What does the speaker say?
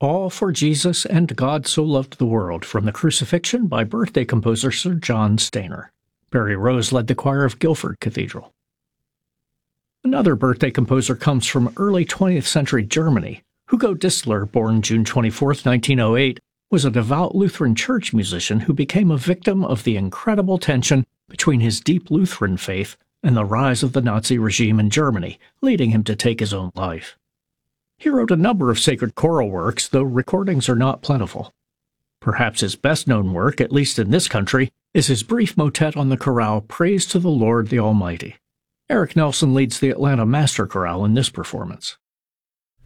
All for Jesus and God So Loved the World from the Crucifixion by birthday composer Sir John Stainer. Barry Rose led the choir of Guildford Cathedral. Another birthday composer comes from early 20th century Germany. Hugo Distler, born June 24, 1908, was a devout Lutheran church musician who became a victim of the incredible tension between his deep Lutheran faith and the rise of the Nazi regime in Germany, leading him to take his own life. He wrote a number of sacred choral works, though recordings are not plentiful. Perhaps his best-known work, at least in this country, is his brief motet on the chorale Praise to the Lord the Almighty. Eric Nelson leads the Atlanta Master Chorale in this performance.